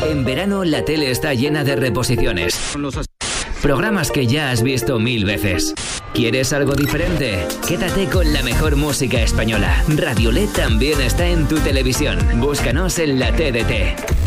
En verano la tele está llena de reposiciones. Programas que ya has visto 1000 veces. ¿Quieres algo diferente? Quédate con la mejor música española. Radio LED también está en tu televisión. Búscanos en la TDT.